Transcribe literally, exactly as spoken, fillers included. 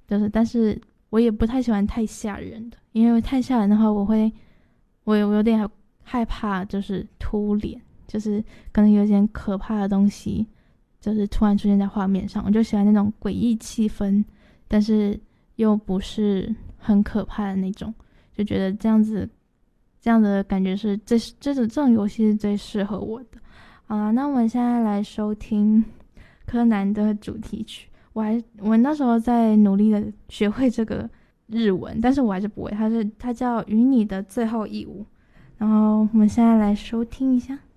就是但是我也不太喜欢太吓人的，因为太吓人的话，我会我有有点害怕，就是突脸，就是可能有点可怕的东西，就是突然出现在画面上。我就喜欢那种诡异气氛，但是又不是很可怕的那种，就觉得这样子这样的感觉是最这种这种游戏是最适合我的。好啦，那我们现在来收听柯南的主题曲。我还我那时候在努力的学会这个日文，但是我还是不会。它是它叫《与你的最后一舞》，然后我们现在来收听一下。